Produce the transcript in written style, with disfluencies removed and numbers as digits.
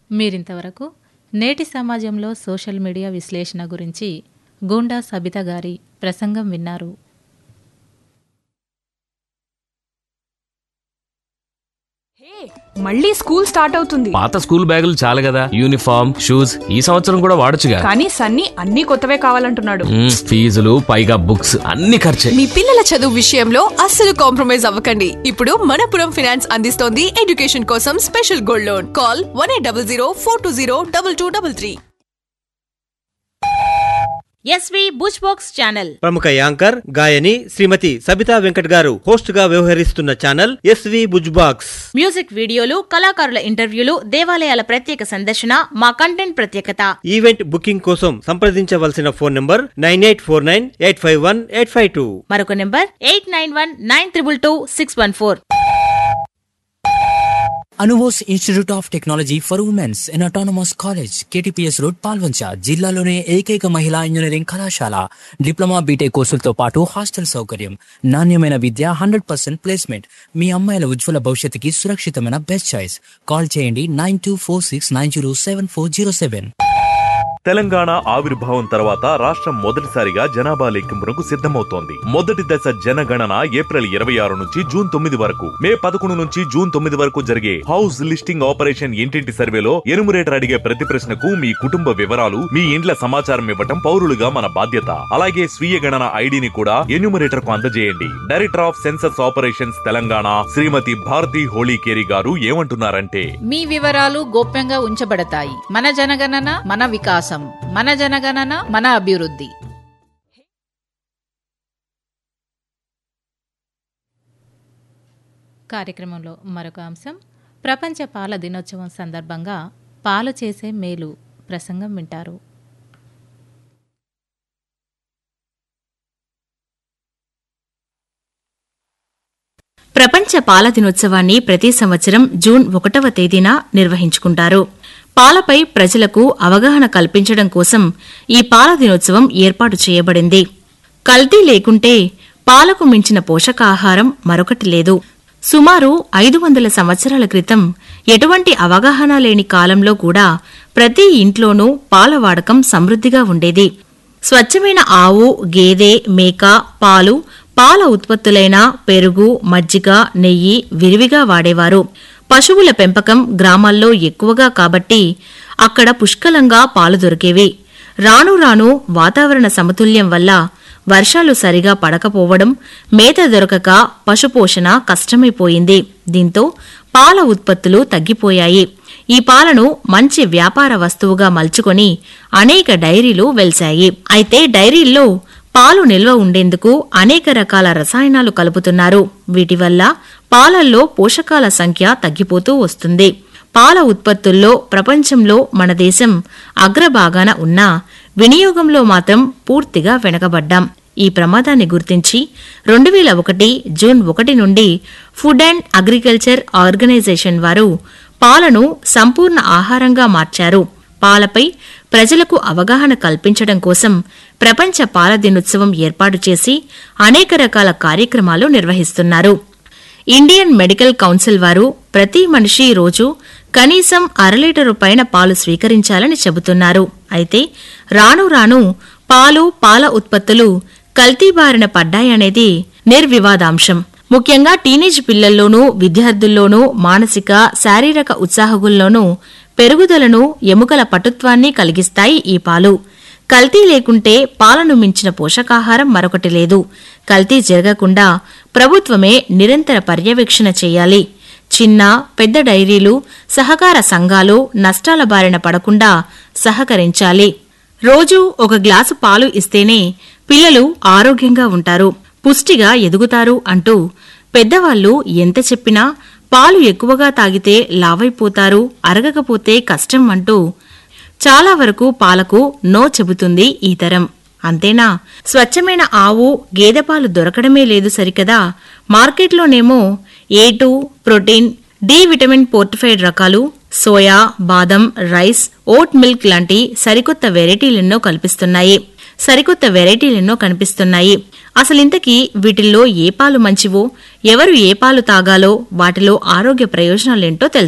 మీరింతవరకు నేటి సమాజంలో సోషల్ మీడియా విశ్లేషణ గురించి గూండా సబిత గారి ప్రసంగం విన్నారు. మళ్ళీ స్కూల్ స్టార్ట్ అవుతుంది. పాత స్కూల్ బ్యాగులు చాలు కదా, యూనిఫామ్ షూస్ ఈ సంవత్సరం కూడా వాడొచ్చుగా. కానీ సన్నీ అన్ని కొత్తవే కావాలంటున్నాడు. ఫీజులు పైగా బుక్స్ అన్ని ఖర్చే. మీ పిల్లల చదువు విషయంలో అస్సలు కాంప్రమైజ్ అవ్వకండి. ఇప్పుడు మనపురం ఫైనాన్స్ అందిస్తోంది ఎడ్యుకేషన్ కోసం special gold loan. Call 1800-420-2233. SV Butch box channel ప్రముఖ యాంకర్ గాయని శ్రీమతి సబితా వెంకట్ గారు హోస్ట్ గా వ్యవహరిస్తున్న channel SV Butch box. Music వీడియోలు, కళాకారుల ఇంటర్వ్యూలు, దేవాలయాల ప్రత్యేక సందర్శన మా కంటెంట్ ప్రత్యేకత. ఈవెంట్ బుకింగ్ కోసం సంప్రదించవలసిన ఫోన్ నంబర్ 9849851852. మరొక number 8919222614. Anubose institute of technology for women's in autonomous college, KTPS road, Palvancha. జిల్లాలోనే ఏకైక మహిళా ఇంజనీరింగ్ కళాశాల. డిప్లొమా బీటెక్ కోర్సులతో పాటు హాస్టల్ సౌకర్యం, నాణ్యమైన విద్య, 100% ప్లేస్మెంట్. మీ అమ్మాయిల ఉజ్వల భవిష్యత్తుకి సురక్షితమైన బెస్ట్ చాయిస్. కాల్ చేయండి 9246907407. తెలంగాణ ఆవిర్భావం తర్వాత రాష్ట్రం మొదటిసారిగా జనాభా లెక్కింపునకు సిద్ధమవుతోంది. మొదటి దశ జనగణన ఏప్రిల్ 26 నుంచి జూన్ 9 వరకు, మే 11 నుంచి జూన్ 9 వరకు జరిగే హౌస్ లిస్టింగ్ ఆపరేషన్ ఇంటింటి సర్వేలో ఎనుమరేటర్ అడిగే ప్రతి ప్రశ్నకు మీ కుటుంబ వివరాలు, మీ ఇండ్ల సమాచారం ఇవ్వటం పౌరులుగా మన బాధ్యత. అలాగే స్వీయ గణన ఐడిని కూడా ఎన్యూమరేటర్ కు అందజేయండి. Director of census operations Telangana శ్రీమతి భారతి హోళీకేరి గారు ఏమంటున్నారంటే, మీ వివరాలు గోప్యంగా ఉంచబడతాయి. మన జనగణన మన వికాసం, మన జనగణన మన అభివృద్ధి. కార్యక్రమంలో మరొక అంశం, ప్రపంచ పాల దినోత్సవం సందర్భంగా పాలు చేసే మేలు ప్రసంగం వింటారు. ప్రపంచ పాల దినోత్సవాన్ని ప్రతి సంవత్సరం జూన్ 1వ తేదీన నిర్వహించుకుంటారు. పాలపై ప్రజలకు అవగాహన కల్పించడం కోసం ఈ పాల దినోత్సవం ఏర్పాటు చేయబడింది. కల్తీ లేకుంటే పాలకు మించిన పోషకాహారం మరొకటి లేదు. సుమారు 500 సంవత్సరాల క్రితం ఎటువంటి అవగాహన లేని కాలంలో కూడా ప్రతి ఇంట్లోనూ పాల వాడకం సమృద్ధిగా ఉండేది. స్వచ్ఛమైన ఆవు, గేదె, మేక పాలు, పాల ఉత్పత్తులైన పెరుగు, మజ్జిగ, నెయ్యి విరివిగా వాడేవారు. పశువుల పెంపకం గ్రామాల్లో ఎక్కువగా కాబట్టి అక్కడ పుష్కలంగా పాలు దొరికేవి. రాను రాను వాతావరణ సమతుల్యం వల్ల వర్షాలు సరిగా పడకపోవడం, మేత దొరకక పశుపోషణ కష్టమైపోయింది. దీంతో పాల ఉత్పత్తులు తగ్గిపోయాయి. ఈ పాలను మంచి వ్యాపార వస్తువుగా మలుచుకొని అనేక డైరీలు వెలిశాయి. అయితే డైరీల్లో పాలు నిల్వ ఉండేందుకు అనేక రకాల రసాయనాలు కలుపుతున్నారు. వీటి వల్ల పాలల్లో పోషకాల సంఖ్య తగ్గిపోతూ వస్తుంది. పాల ఉత్పత్తుల్లో ప్రపంచంలో మన దేశం అగ్రభాగాన ఉన్నా వినియోగంలో మాత్రం పూర్తిగా వెనకబడ్డాం. ఈ ప్రమాదాన్ని గుర్తించి 2001 జూన్ 1 నుండి ఫుడ్ అండ్ అగ్రికల్చర్ ఆర్గనైజేషన్ వారు పాలను సంపూర్ణ ఆహారంగా మార్చారు. పాలపై ప్రజలకు అవగాహన కల్పించడం కోసం ప్రపంచ పాల దినోత్సవం ఏర్పాటు చేసి అనేక రకాల కార్యక్రమాలు నిర్వహిస్తున్నారు. ఇండియన్ మెడికల్ కౌన్సిల్ వారు ప్రతి మనిషి రోజు కనీసం 1/2 లీటరు పైన పాలు స్వీకరించాలని చెబుతున్నారు. అయితే రాను రాను పాలు, పాల ఉత్పత్తులు కల్తీ బారిన పడ్డాయనేది నిర్వివాదాంశం. ముఖ్యంగా టీనేజ్ పిల్లల్లోనూ, విద్యార్థుల్లోనూ మానసిక, శారీరక ఉత్సాహకుల్లోనూ పెరుగుదలను, ఎముకల పటుత్వాన్ని కలిగిస్తాయి ఈ పాలు. కల్తీ లేకుంటే పాలను మించిన పోషకాహారం మరొకటి లేదు. కల్తీ జరగకుండా ప్రభుత్వమే నిరంతర పర్యవేక్షణ చేయాలి. చిన్న, పెద్ద డైరీలు, సహకార సంఘాలు నష్టాల బారిన పడకుండా సహకరించాలి. రోజూ 1 గ్లాసు పాలు ఇస్తేనే పిల్లలు ఆరోగ్యంగా ఉంటారు, పుష్టిగా ఎదుగుతారు అంటూ పెద్దవాళ్లు ఎంత చెప్పినా పాలు ఎక్కువగా తాగితే లావైపోతారు, అరగకపోతే కష్టం అంటూ చాలా వరకు పాలకు నో చెబుతుంది ఈ తరం. అంతేనా, స్వచ్ఛమైన ఆవు, గేదె పాలు దొరకడమే లేదు సరికదా, మార్కెట్లోనేమో A2, protein, D vitamin fortified రకాలు, సోయా, బాదం, రైస్, ఓట్ మిల్క్ లాంటి సరికొత్త వెరైటీలెన్నో కనిపిస్తున్నాయి. అసలింతకీ వీటిల్లో ఏ పాలు మంచివో, ఎవరు ఏ పాలు తాగాలో, వాటిలో ఆరోగ్య ప్రయోజనాలేంటో తెలుసు.